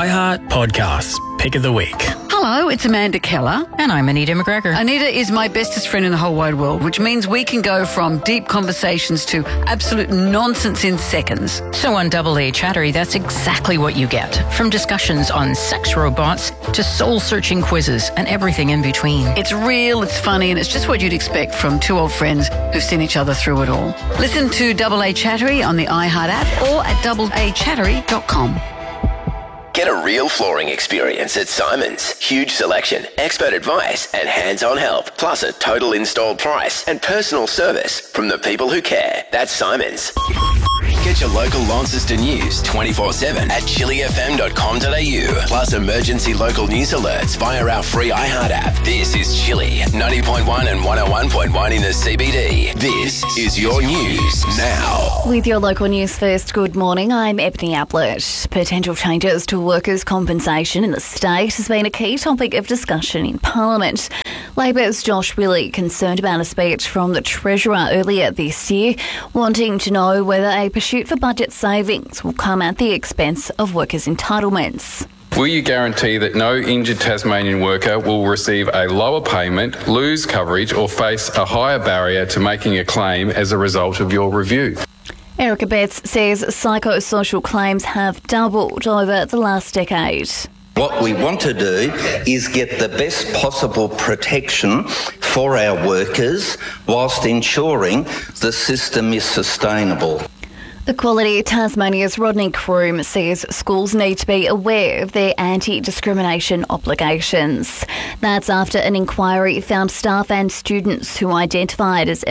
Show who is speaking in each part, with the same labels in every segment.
Speaker 1: iHeart Podcasts Pick of the Week.
Speaker 2: Hello, it's Amanda Keller.
Speaker 3: And I'm Anita McGregor.
Speaker 2: Anita is my bestest friend in the whole wide world, which means we can go from deep conversations to absolute nonsense in seconds.
Speaker 3: So on Double A Chattery, that's exactly what you get. From discussions on sex robots to soul-searching quizzes and everything in between.
Speaker 2: It's real, it's funny, and it's just what you'd expect from two old friends who've seen each other through it all. Listen to Double A Chattery on the iHeart app or at doubleachattery.com.
Speaker 4: Get a real flooring experience at Simon's. Huge selection, expert advice and hands-on help, plus a total installed price and personal service from the people who care. That's Simon's. Get your local Launceston news 24/7 at chillyfm.com.au. Plus emergency local news alerts via our free iHeart app. This is Chilly 90.1 and 101.1 in the CBD. This is your news now.
Speaker 5: With your local news first, good morning. I'm Ebony Ablett. Potential changes to workers' compensation in the state has been a key topic of discussion in Parliament. Labor's Josh Willey concerned about a speech from the Treasurer earlier this year, wanting to know whether a pursuit for budget savings will come at the expense of workers' entitlements.
Speaker 6: Will you guarantee that no injured Tasmanian worker will receive a lower payment, lose coverage or face a higher barrier to making a claim as a result of your review?
Speaker 5: Erica Betts says psychosocial claims have doubled over the last decade.
Speaker 7: What we want to do is get the best possible protection for our workers whilst ensuring the system is sustainable.
Speaker 5: Equality Tasmania's Rodney Croom says schools need to be aware of their anti-discrimination obligations. That's after an inquiry found staff and students who identified as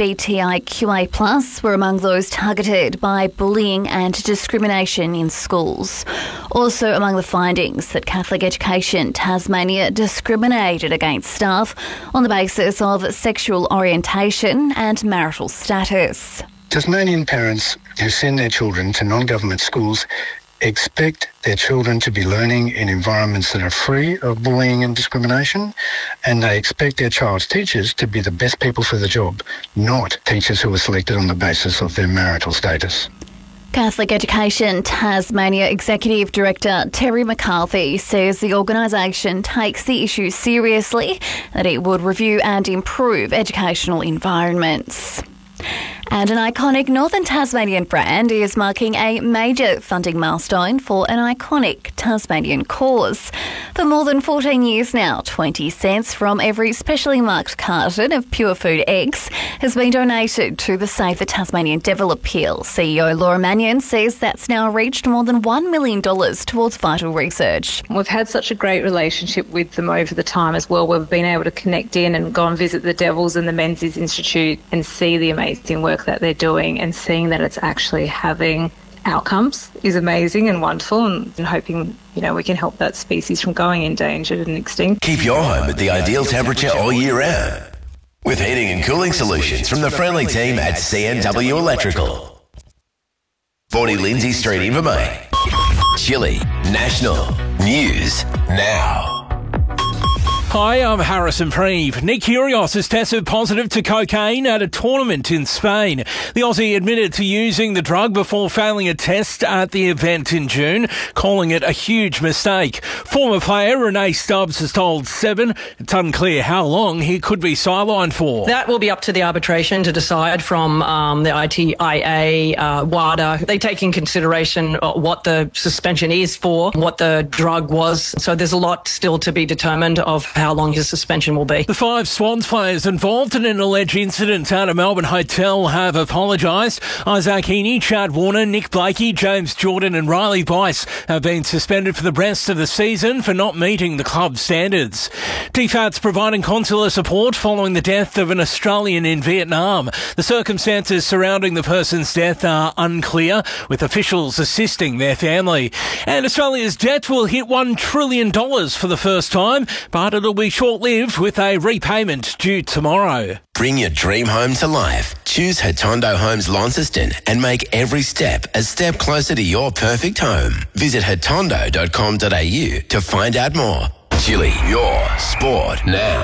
Speaker 5: LGBTIQA+ were among those targeted by bullying and discrimination in schools. Also among the findings that Catholic Education Tasmania discriminated against staff on the basis of sexual orientation and marital status.
Speaker 8: Tasmanian parents who send their children to non-government schools expect their children to be learning in environments that are free of bullying and discrimination, and they expect their child's teachers to be the best people for the job, not teachers who are selected on the basis of their marital status.
Speaker 5: Catholic Education Tasmania Executive Director Terry McCarthy says the organisation takes the issue seriously, that it would review and improve educational environments. And an iconic Northern Tasmanian brand is marking a major funding milestone for an iconic Tasmanian cause. For more than 14 years now, 20 cents from every specially marked carton of Pure Food eggs has been donated to the Save the Tasmanian Devil Appeal. CEO Laura Mannion says that's now reached more than $1 million towards vital research.
Speaker 9: We've had such a great relationship with them over the time as well. We've been able to connect in and go and visit the Devils and the Menzies Institute and see the amazing work that they're doing, and seeing that it's actually having outcomes is amazing and wonderful, and hoping, we can help that species from going endangered and extinct.
Speaker 4: Keep your home at the ideal temperature all year round with heating and cooling solutions from the friendly team at CNW Electrical. 40 Lindsay Street, Invermain. Chilly National News Now.
Speaker 1: Hi, I'm Harrison Preeve. Nick Kyrgios has tested positive to cocaine at a tournament in Spain. The Aussie admitted to using the drug before failing a test at the event in June, calling it a huge mistake. Former player Renee Stubbs has told Seven it's unclear how long he could be sidelined for.
Speaker 10: That will be up to the arbitration to decide from the ITIA, WADA. They take in consideration what the suspension is for, what the drug was. So there's a lot still to be determined of how long his suspension will be.
Speaker 1: The 5 Swans players involved in an alleged incident at a Melbourne hotel have apologised. Isaac Heaney, Chad Warner, Nick Blakey, James Jordan and Riley Bice have been suspended for the rest of the season for not meeting the club standards. DFAT's providing consular support following the death of an Australian in Vietnam. The circumstances surrounding the person's death are unclear, with officials assisting their family. And Australia's debt will hit $1 trillion for the first time, but it'll be short-lived with a repayment due tomorrow.
Speaker 4: Bring your dream home to life. Choose Hotondo Homes Launceston and make every step a step closer to your perfect home. Visit hotondo.com.au to find out more. Chilly, your sport now.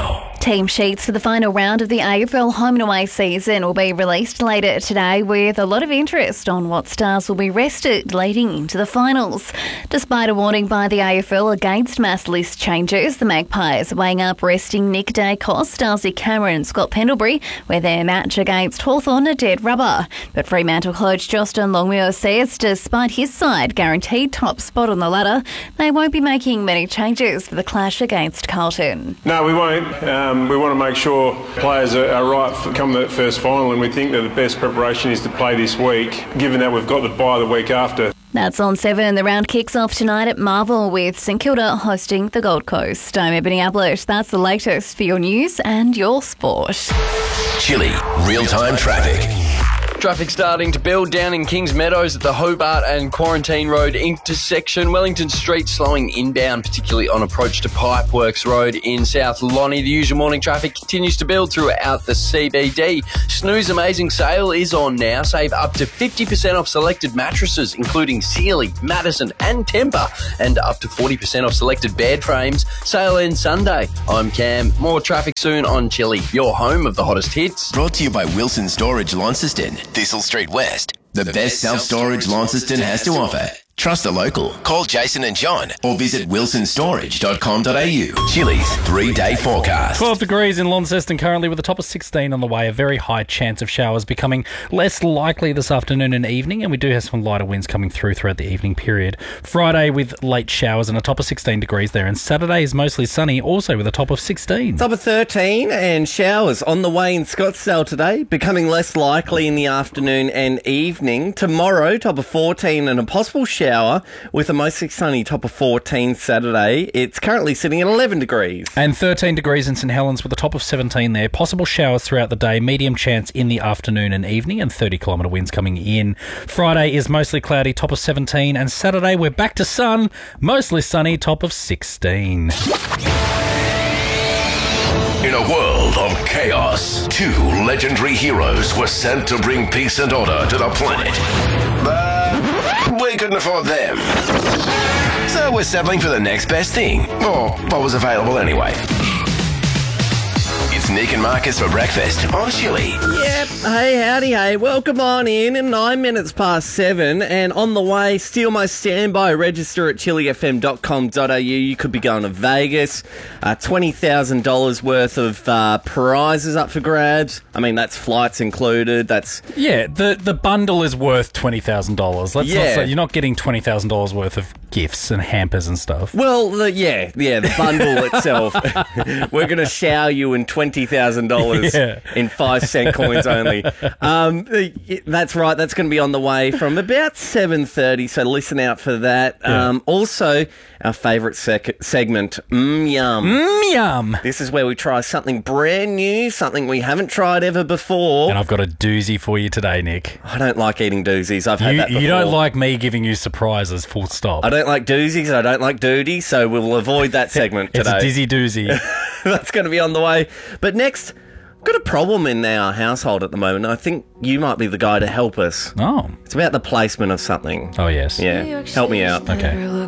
Speaker 5: Team sheets for the final round of the AFL home and away season will be released later today, with a lot of interest on what stars will be rested leading into the finals. Despite a warning by the AFL against mass list changes, the Magpies are weighing up resting Nick Dacos, Darcy Cameron and Scott Pendlebury, where their match against Hawthorn are dead rubber. But Fremantle coach Justin Longmuir says despite his side guaranteed top spot on the ladder, they won't be making many changes for the clash against Carlton.
Speaker 11: No, we won't. We want to make sure players are right for come the first final, and we think that the best preparation is to play this week, given that we've got the bye the week after.
Speaker 5: That's on 7. The round kicks off tonight at Marvel with St Kilda hosting the Gold Coast. I'm Ebony Ablett. That's the latest for your news and your sport.
Speaker 4: Chili, real-time traffic.
Speaker 12: Traffic starting to build down in Kings Meadows at the Hobart and Quarantine Road intersection. Wellington Street slowing inbound, particularly on approach to Pipeworks Road in South Lonnie. The usual morning traffic continues to build throughout the CBD. Snooze Amazing Sale is on now. Save up to 50% off selected mattresses, including Sealy, Madison and Tempur, and up to 40% off selected bed frames. Sale ends Sunday. I'm Cam. More traffic soon on Chili, your home of the hottest hits.
Speaker 4: Brought to you by Wilson Storage Launceston, Thistle Street West. The best self-storage Launceston has to offer. Trust a local. Call Jason and John or visit wilsonstorage.com.au. Chili's 3-day forecast.
Speaker 13: 12 degrees in Launceston currently with a top of 16 on the way. A very high chance of showers becoming less likely this afternoon and evening, and we do have some lighter winds coming throughout the evening period. Friday with late showers and a top of 16 degrees there, and Saturday is mostly sunny, also with a top of 16.
Speaker 14: Top of 13 and showers on the way in Scottsdale today, becoming less likely in the afternoon and evening. Tomorrow, top of 14 and a possible shower with a mostly sunny top of 14 Saturday. It's currently sitting at 11 degrees.
Speaker 13: And 13 degrees in St Helens with a top of 17 there. Possible showers throughout the day, medium chance in the afternoon and evening, and 30-kilometre winds coming in. Friday is mostly cloudy, top of 17, and Saturday we're back to sun, mostly sunny, top of 16.
Speaker 15: In a world of chaos, 2 legendary heroes were sent to bring peace and order to the planet.
Speaker 4: But we couldn't afford them. So we're settling for the next best thing, or what was available anyway. It's Nick and Marcus for breakfast on Chili.
Speaker 14: Yep. Hey, howdy, hey. Welcome on in. 9 minutes past 7. And on the way, steal my standby. Register at chilifm.com.au. You could be going to Vegas. $20,000 worth of prizes up for grabs. I mean, that's flights included.
Speaker 13: Yeah, the bundle is worth $20,000. Let's not say you're not getting $20,000 worth of gifts and hampers and stuff.
Speaker 14: Well, the bundle itself. We're going to shower you in $20,000 in 5-cent coins only. That's right. That's going to be on the way from about 7:30. So listen out for that. Yeah. Also, our favourite segment, Yum.
Speaker 13: Yum.
Speaker 14: This is where we try something brand new, something we haven't tried ever before.
Speaker 13: And I've got a doozy for you today, Nick.
Speaker 14: I don't like eating doozies. I've had that before.
Speaker 13: You don't like me giving you surprises, full stop.
Speaker 14: I don't like doozies. I don't like duty, so we'll avoid that segment today.
Speaker 13: It's a dizzy doozy.
Speaker 14: That's going to be on the way. But next, I've got a problem in our household at the moment. I think you might be the guy to help us.
Speaker 13: Oh.
Speaker 14: It's about the placement of something.
Speaker 13: Oh, yes.
Speaker 14: Yeah. Help me out.
Speaker 13: Okay.